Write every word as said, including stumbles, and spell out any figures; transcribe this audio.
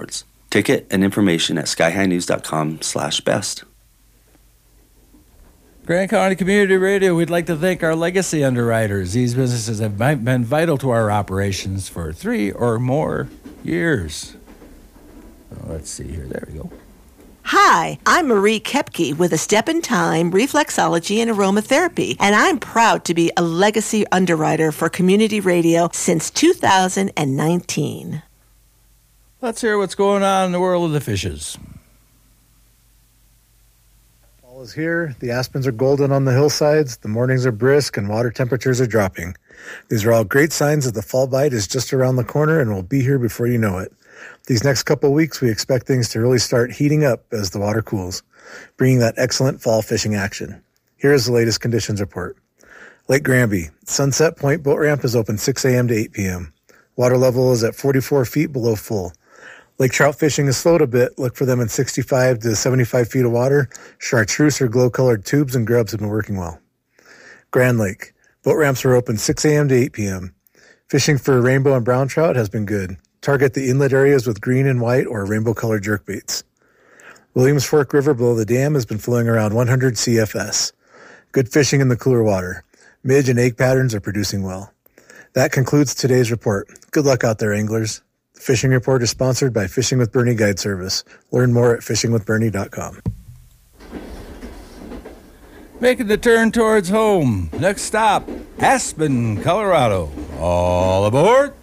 Awards. Ticket and information at skyhighnews.com slash best. Grand County Community Radio, we'd like to thank our legacy underwriters. These businesses have been vital to our operations for three or more years. So let's see here. There we go. Hi, I'm Marie Kepke with a Step in Time Reflexology and Aromatherapy, and I'm proud to be a legacy underwriter for community radio since two thousand nineteen. Let's hear what's going on in the world of the fishes. Fall is here. The aspens are golden on the hillsides. The mornings are brisk and water temperatures are dropping. These are all great signs that the fall bite is just around the corner and will be here before you know it. These next couple of weeks, we expect things to really start heating up as the water cools, bringing that excellent fall fishing action. Here is the latest conditions report. Lake Granby, Sunset Point Boat Ramp is open six a.m. to eight p.m. Water level is at forty-four feet below full. Lake trout fishing is slowed a bit. Look for them in sixty-five to seventy-five feet of water. Chartreuse or glow-colored tubes and grubs have been working well. Grand Lake, boat ramps are open six a.m. to eight p.m. Fishing for rainbow and brown trout has been good. Target the inlet areas with green and white or rainbow-colored jerkbaits. Williams Fork River below the dam has been flowing around one hundred C F S. Good fishing in the cooler water. Midge and egg patterns are producing well. That concludes today's report. Good luck out there, anglers. The fishing report is sponsored by Fishing with Bernie Guide Service. Learn more at fishing with bernie dot com. Making the turn towards home. Next stop, Aspen, Colorado. All aboard.